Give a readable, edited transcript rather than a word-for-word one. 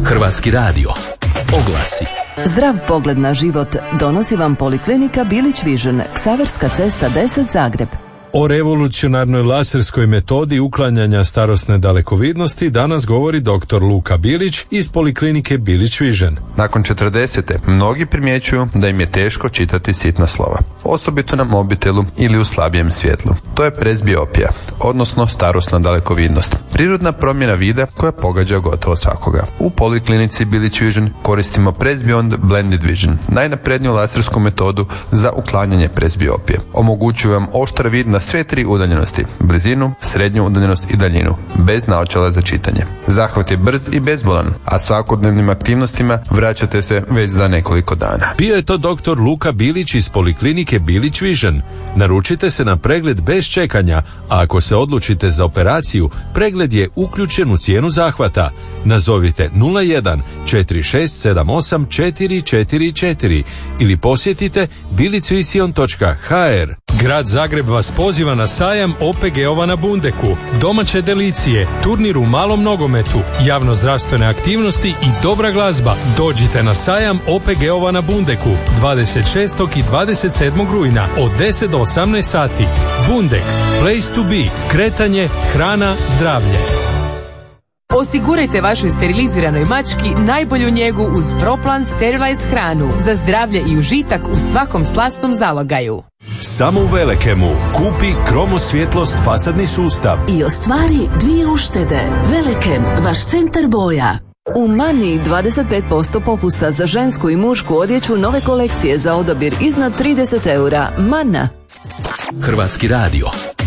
Hrvatski radio. Oglasi. Zdrav pogled na život donosi vam Poliklinika Bilić Vision, Ksaverska cesta 10 Zagreb. O revolucionarnoj laserskoj metodi uklanjanja starosne dalekovidnosti danas govori dr. Luka Bilić iz Poliklinike Bilić Vision. Nakon 40. mnogi primjećuju da im je teško čitati sitna slova, osobito na mobitelu ili u slabijem svjetlu. To je presbiopija, odnosno starosna dalekovidnost. Prirodna promjena vida koja pogađa gotovo svakoga. U Poliklinici Bilić Vision koristimo Presbeyond Blended Vision, najnapredniju lasersku metodu za uklanjanje presbiopije. Omogućuju vam oštar vid na sve tri udaljenosti, blizinu, srednju udaljenost i daljinu, bez naočala za čitanje. Zahvat je brz i bezbolan, a svakodnevnim aktivnostima vraćate se već za nekoliko dana. Bio je to dr. Luka Bilić iz Poliklinike Bilić Vision. Naručite se na pregled bez čekanja, a ako se odlučite za operaciju, pregled je uključen u cijenu zahvata. Nazovite 01 4678 444 ili posjetite bilicvision.hr. Grad Zagreb vas poziva na sajam OPG-ova na Bundeku, domaće delicije, turnir u malom nogometu, javnozdravstvene aktivnosti i dobra glazba. Dođite na sajam OPG-ova na Bundeku 26. i 27. rujna od 10 do 18 sati. Bundek, place to be, kretanje, hrana, zdravlje. Osigurajte vašoj steriliziranoj mački najbolju njegu uz Proplan Sterilized hranu za zdravlje i užitak u svakom slastnom zalogaju. Samo u Velekemu kupi kromosvjetlost fasadni sustav I ostvari 2 uštede. Velekem, vaš centar boja. U Mani 25% popusta za žensku i mušku odjeću nove kolekcije za odabir iznad 30 eura. Mana. Hrvatski radio.